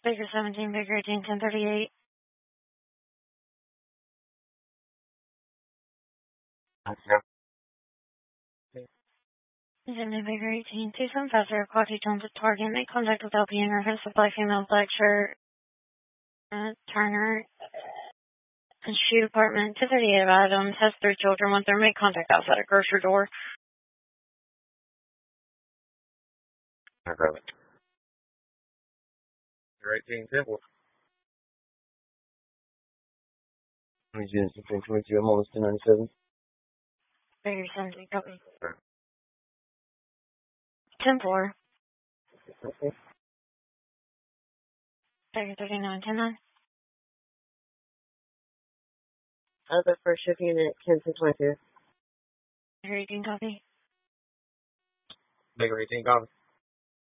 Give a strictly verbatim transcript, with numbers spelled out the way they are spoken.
Baker seventeen, Baker eighteen, ten thirty-eight. Zimney Baker eighteen, two seven five zero, Quality Jones at Target. Make contact with L P N or has a black female, black shirt, uh, Turner, and shoe department, two thirty-eight items, has three children with her. Make contact outside a grocery door. Okay. eighteen, Temple. Agent sixteen twenty-two, I'm almost ten ninety-seven. Baker seventeen, copy. Okay. ten four. Okay. Baker thirty-nine, ten nine. Other first shift unit, ten twenty-two. Baker eighteen, copy. Baker eighteen, copy.